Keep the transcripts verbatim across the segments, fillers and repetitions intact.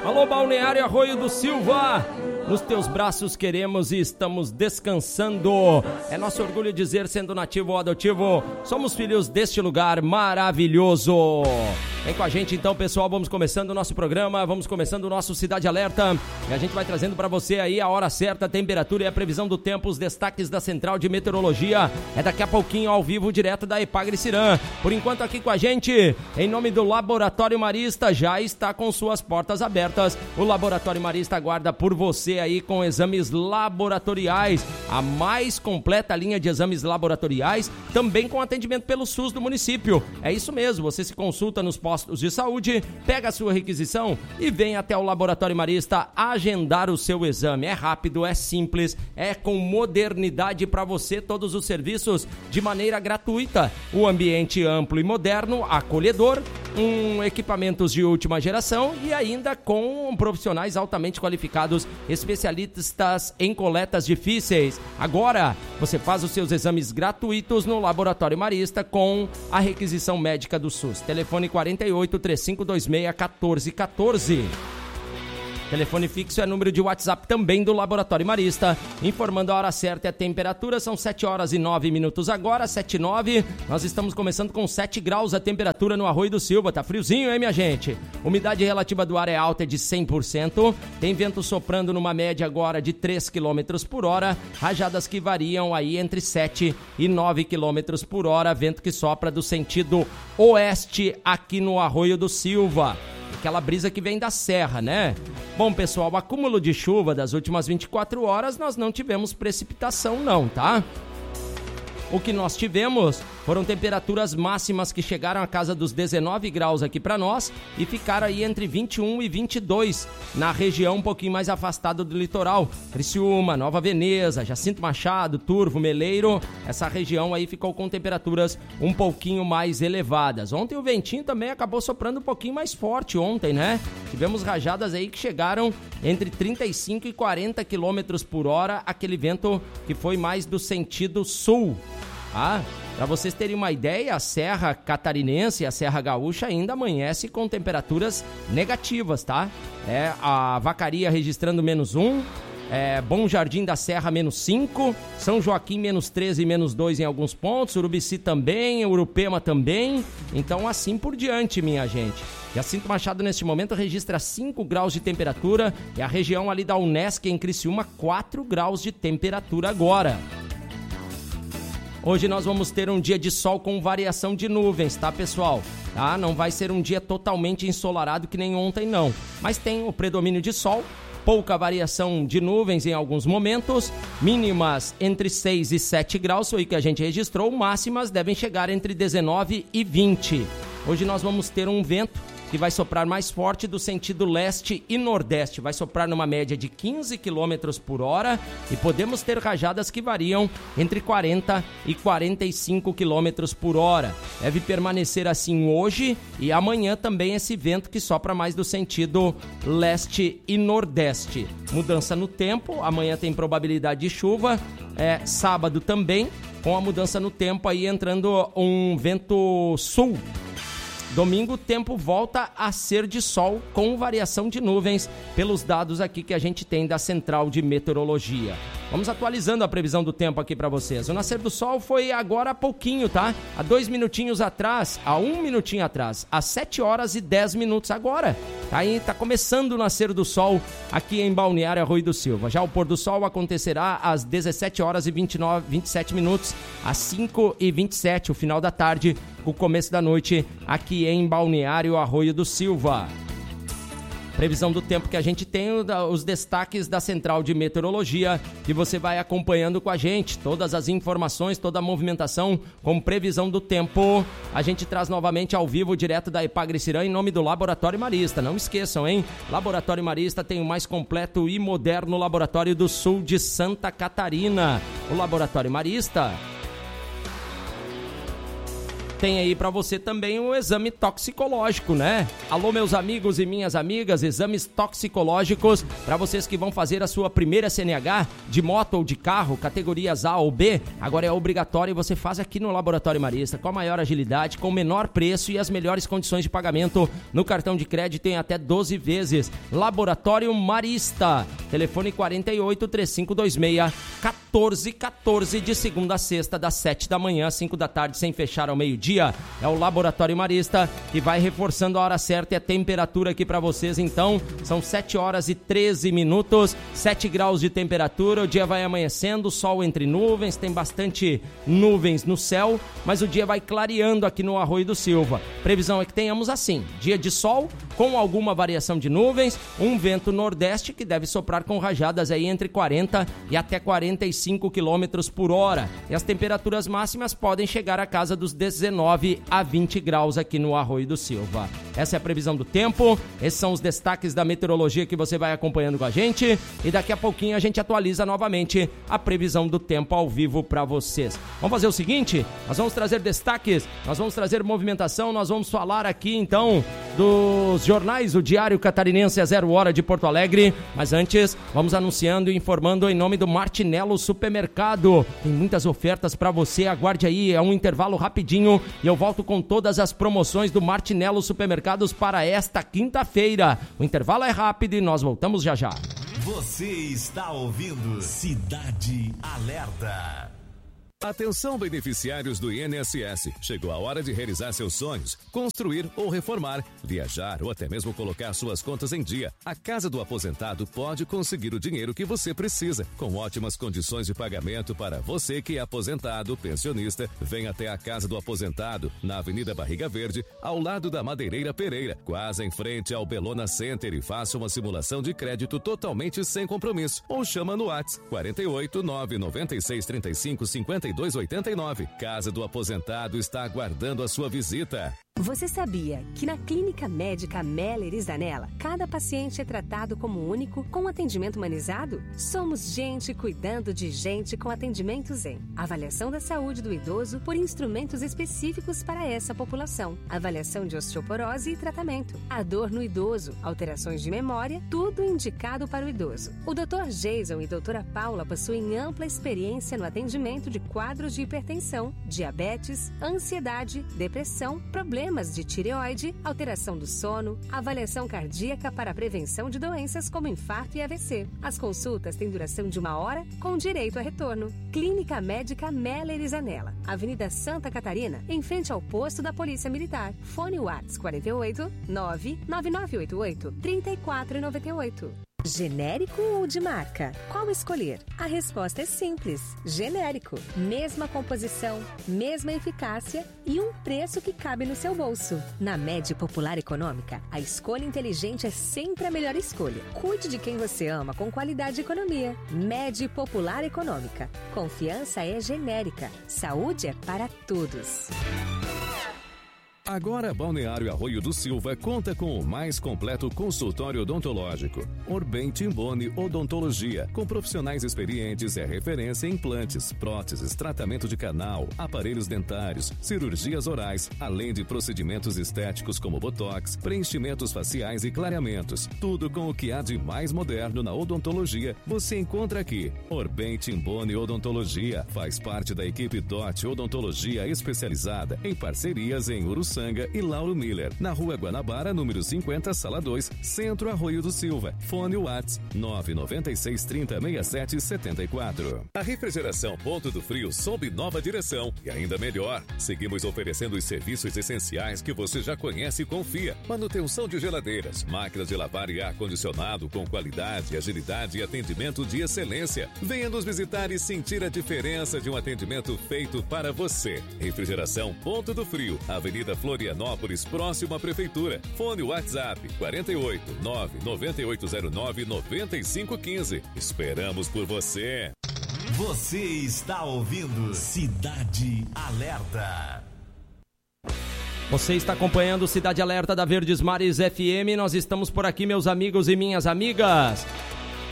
Alô, Balneário Arroio do Silva, nos teus braços queremos e estamos descansando. É nosso orgulho dizer, sendo nativo ou adotivo, somos filhos deste lugar maravilhoso. Vem com a gente então, pessoal, vamos começando o nosso programa, vamos começando o nosso Cidade Alerta. E a gente vai trazendo para você aí a hora certa, a temperatura e a previsão do tempo, os destaques da Central de Meteorologia. É daqui a pouquinho ao vivo, direto da Epagre-Cirã. Por enquanto aqui com a gente, em nome do Laboratório Marista, já está com suas portas abertas. O Laboratório Marista aguarda por você aí com exames laboratoriais, a mais completa linha de exames laboratoriais, também com atendimento pelo SUS do município. É isso mesmo, você se consulta nos postos de saúde, pega a sua requisição e vem até o Laboratório Marista agendar o seu exame. É rápido, é simples, é com modernidade para você, todos os serviços de maneira gratuita. O ambiente amplo e moderno, acolhedor, um equipamentos de última geração e ainda com profissionais altamente qualificados, especialistas em coletas difíceis. Agora, você faz os seus exames gratuitos no Laboratório Marista com a requisição médica do SUS. Telefone quarenta e oito, três cinco dois seis, um quatro um quatro. Telefone fixo é número de WhatsApp também do Laboratório Marista, informando a hora certa e a temperatura. São sete horas e nove minutos agora, sete e nove. Nós estamos começando com sete graus a temperatura no Arroio do Silva. Tá friozinho, hein, minha gente? Umidade relativa do ar é alta, é de cem por cento. Tem vento soprando numa média agora de três quilômetros por hora. Rajadas que variam aí entre sete e nove quilômetros por hora. Vento que sopra do sentido oeste aqui no Arroio do Silva. Aquela brisa que vem da serra, né? Bom, pessoal, o acúmulo de chuva das últimas vinte e quatro horas, nós não tivemos precipitação não, tá? O que nós tivemos foram temperaturas máximas que chegaram à casa dos dezenove graus aqui para nós e ficaram aí entre vinte e um e vinte e dois na região um pouquinho mais afastada do litoral. Criciúma, Nova Veneza, Jacinto Machado, Turvo, Meleiro, essa região aí ficou com temperaturas um pouquinho mais elevadas. Ontem o ventinho também acabou soprando um pouquinho mais forte ontem, né? Tivemos rajadas aí que chegaram entre trinta e cinco e quarenta quilômetros por hora, aquele vento que foi mais do sentido sul. Ah, para vocês terem uma ideia, a Serra Catarinense e a Serra Gaúcha ainda amanhece com temperaturas negativas, tá? É a Vacaria registrando menos um, é, Bom Jardim da Serra menos cinco, São Joaquim menos treze e menos dois em alguns pontos, Urubici também, Urupema também, então assim por diante, minha gente. Jacinto Machado neste momento registra cinco graus de temperatura e a região ali da Unesc em Criciúma quatro graus de temperatura agora. Hoje nós vamos ter um dia de sol com variação de nuvens, tá, pessoal? Tá? Não vai ser um dia totalmente ensolarado que nem ontem, não. Mas tem o predomínio de sol, pouca variação de nuvens em alguns momentos, mínimas entre seis e sete graus, foi o que a gente registrou, máximas devem chegar entre dezenove e vinte. Hoje nós vamos ter um vento que vai soprar mais forte do sentido leste e nordeste. Vai soprar numa média de quinze quilômetros por hora e podemos ter rajadas que variam entre quarenta e quarenta e cinco quilômetros por hora. Deve permanecer assim hoje e amanhã também esse vento que sopra mais do sentido leste e nordeste. Mudança no tempo, amanhã tem probabilidade de chuva, é, sábado também, com a mudança no tempo aí entrando um vento sul. Domingo o tempo volta a ser de sol com variação de nuvens pelos dados aqui que a gente tem da Central de Meteorologia. Vamos atualizando a previsão do tempo aqui para vocês. O nascer do sol foi agora há pouquinho, tá? Há dois minutinhos atrás, há um minutinho atrás, às sete horas e dez minutos agora. Tá aí, tá começando o nascer do sol aqui em Balneário Arroio do Silva. Já o pôr do sol acontecerá às dezessete horas e vinte e nove, vinte e sete minutos, às cinco e vinte e sete, o final da tarde, o começo da noite aqui em Balneário Arroio do Silva. Previsão do tempo que a gente tem, os destaques da Central de Meteorologia, que você vai acompanhando com a gente. Todas as informações, toda a movimentação com previsão do tempo. A gente traz novamente ao vivo, direto da Epagre-Cirã, em nome do Laboratório Marista. Não esqueçam, hein? Laboratório Marista tem o mais completo e moderno laboratório do sul de Santa Catarina. O Laboratório Marista tem aí para você também o exame toxicológico, né? Alô, meus amigos e minhas amigas, exames toxicológicos para vocês que vão fazer a sua primeira C N H de moto ou de carro, categorias A ou B, agora é obrigatório e você faz aqui no Laboratório Marista, com a maior agilidade, com o menor preço e as melhores condições de pagamento no cartão de crédito em até doze vezes. Laboratório Marista, telefone quarenta e oito, trinta e cinco vinte e seis, quatorze quatorze, de segunda a sexta, das sete da manhã às cinco da tarde, sem fechar ao meio-dia. É o Laboratório Marista que vai reforçando a hora certa e a temperatura aqui para vocês. Então, são sete horas e treze minutos, sete graus de temperatura, o dia vai amanhecendo, sol entre nuvens, tem bastante nuvens no céu, mas o dia vai clareando aqui no Arroio do Silva. Previsão é que tenhamos assim, dia de sol, com alguma variação de nuvens, um vento nordeste que deve soprar com rajadas aí entre quarenta e até quarenta e cinco quilômetros por hora. E as temperaturas máximas podem chegar à casa dos dezenove a vinte graus aqui no Arroio do Silva. Essa é a previsão do tempo, esses são os destaques da meteorologia que você vai acompanhando com a gente e daqui a pouquinho a gente atualiza novamente a previsão do tempo ao vivo para vocês. Vamos fazer o seguinte, nós vamos trazer destaques, nós vamos trazer movimentação, nós vamos falar aqui então dos jornais, o Diário Catarinense a Zero Hora de Porto Alegre, mas antes vamos anunciando e informando em nome do Martinello Supermercado. Tem muitas ofertas para você, aguarde aí, é um intervalo rapidinho e eu volto com todas as promoções do Martinello Supermercados para esta quinta-feira. O intervalo é rápido e nós voltamos já já. Você está ouvindo Cidade Alerta. Atenção, beneficiários do I N S S. Chegou a hora de realizar seus sonhos, construir ou reformar, viajar ou até mesmo colocar suas contas em dia. A Casa do Aposentado pode conseguir o dinheiro que você precisa, com ótimas condições de pagamento para você que é aposentado, pensionista. Venha até a Casa do Aposentado, na Avenida Barriga Verde, ao lado da Madeireira Pereira, quase em frente ao Belona Center, e faça uma simulação de crédito totalmente sem compromisso. Ou chama no WhatsApp quarenta e oito, nove nove seis, trinta e cinco, cinquenta e dois oitenta e nove. Casa do Aposentado está aguardando a sua visita. Você sabia que na Clínica Médica Meller e Zanella, cada paciente é tratado como único, com atendimento humanizado? Somos gente cuidando de gente com atendimento Zen. Avaliação da saúde do idoso por instrumentos específicos para essa população. Avaliação de osteoporose e tratamento. A dor no idoso, alterações de memória, tudo indicado para o idoso. O doutor Jason e doutora Paula possuem ampla experiência no atendimento de quadros de hipertensão, diabetes, ansiedade, depressão, problemas Problemas de tireoide, alteração do sono, avaliação cardíaca para a prevenção de doenças como infarto e A V C. As consultas têm duração de uma hora, com direito a retorno. Clínica Médica Meller e Zanella, Avenida Santa Catarina, em frente ao posto da Polícia Militar. Fone WhatsApp quarenta e oito, nove nove nove oito oito, trinta e quatro noventa e oito. Genérico ou de marca? Qual escolher? A resposta é simples. Genérico. Mesma composição, mesma eficácia e um preço que cabe no seu bolso. Na Med Popular Econômica, a escolha inteligente é sempre a melhor escolha. Cuide de quem você ama com qualidade e economia. Med Popular Econômica. Confiança é genérica. Saúde é para todos. Agora, Balneário Arroio do Silva conta com o mais completo consultório odontológico. Orbem Timboni Odontologia, com profissionais experientes, é referência em implantes, próteses, tratamento de canal, aparelhos dentários, cirurgias orais, além de procedimentos estéticos como botox, preenchimentos faciais e clareamentos. Tudo com o que há de mais moderno na odontologia, você encontra aqui. Orbem Timboni Odontologia faz parte da equipe D O T Odontologia Especializada, em parcerias em Uruçanga e Lauro Miller, na Rua Guanabara, número cinquenta, Sala dois, Centro Arroio do Silva. Fone WhatsApp nove nove seis, trinta, sessenta e sete, setenta e quatro. A refrigeração Ponto do Frio sob nova direção e ainda melhor. Seguimos oferecendo os serviços essenciais que você já conhece e confia. Manutenção de geladeiras, máquinas de lavar e ar-condicionado com qualidade, agilidade e atendimento de excelência. Venha nos visitar e sentir a diferença de um atendimento feito para você. Refrigeração Ponto do Frio, Avenida Florianópolis, próximo à Prefeitura. Fone WhatsApp quarenta e oito, nove nove oito zero nove, nove cinco um cinco. Esperamos por você. Você está ouvindo Cidade Alerta. Você está acompanhando Cidade Alerta da Verdes Mares F M. Nós estamos por aqui, meus amigos e minhas amigas.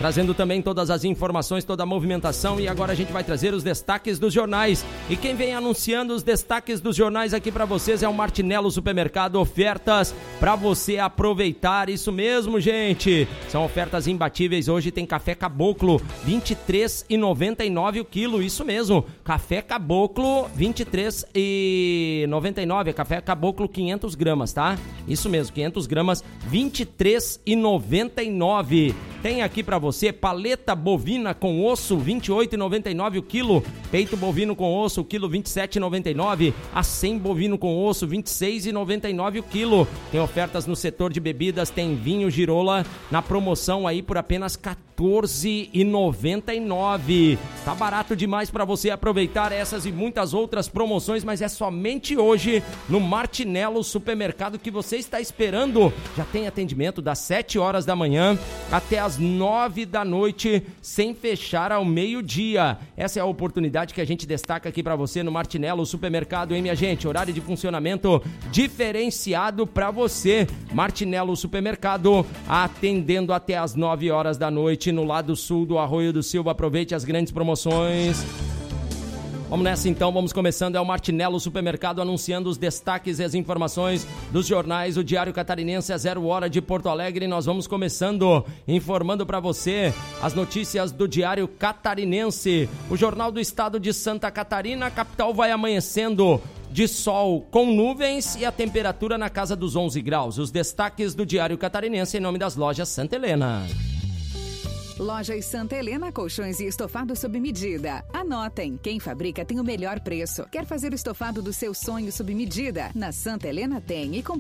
trazendo também todas as informações, toda a movimentação, e agora a gente vai trazer os destaques dos jornais. E quem vem anunciando os destaques dos jornais aqui para vocês é o Martinello Supermercado, ofertas para você aproveitar. Isso mesmo, gente, são ofertas imbatíveis. Hoje tem café caboclo vinte e três reais e noventa e nove centavos o quilo, isso mesmo, café caboclo vinte e três reais e noventa e nove centavos, é café caboclo quinhentas gramas, tá? Isso mesmo, quinhentas gramas, vinte e três reais e noventa e nove centavos. Tem aqui pra você paleta bovina com osso, vinte e oito reais e noventa e nove centavos o quilo, peito bovino com osso, o quilo vinte e sete reais e noventa e nove centavos, acém bovino com osso, vinte e seis reais e noventa e nove centavos o quilo. Tem ofertas no setor de bebidas, tem vinho Girola na promoção aí por apenas quatorze reais e noventa e nove centavos. Tá barato demais pra você aproveitar essas e muitas outras promoções, mas é somente hoje no Martinello Supermercado que você está esperando. Já tem atendimento das sete horas da manhã até as nove da noite, sem fechar ao meio-dia. Essa é a oportunidade que a gente destaca aqui pra você no Martinello Supermercado, hein, minha gente? Horário de funcionamento diferenciado pra você. Martinello Supermercado, atendendo até as nove horas da noite no lado sul do Arroio do Silva. Aproveite as grandes promoções. Vamos nessa então, vamos começando, é o Martinello Supermercado anunciando os destaques e as informações dos jornais. O Diário Catarinense, a zero hora de Porto Alegre. Nós vamos começando informando para você as notícias do Diário Catarinense. O Jornal do Estado de Santa Catarina, a capital vai amanhecendo de sol com nuvens e a temperatura na casa dos onze graus. Os destaques do Diário Catarinense em nome das lojas Santa Helena. Lojas Santa Helena, colchões e estofado sob medida. Anotem, quem fabrica tem o melhor preço. Quer fazer o estofado do seu sonho sob medida? Na Santa Helena tem e com